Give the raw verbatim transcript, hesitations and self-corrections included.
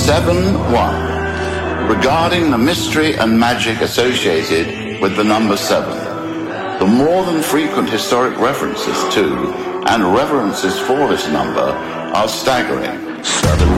seven one, regarding the mystery and magic associated with the number seven. The more than frequent historic references to and reverences for this number are staggering. Seven